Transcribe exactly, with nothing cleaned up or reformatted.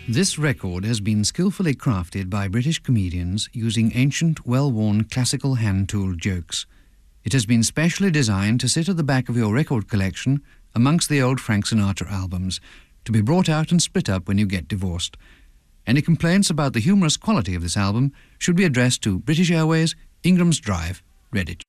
This record has been skillfully crafted by British comedians using ancient, well-worn classical hand-tooled jokes. It has been specially designed to sit at the back of your record collection amongst the old Frank Sinatra albums, to be brought out and split up when you get divorced. Any complaints about the humorous quality of this album should be addressed to British Airways, Ingram's Drive, Redditch.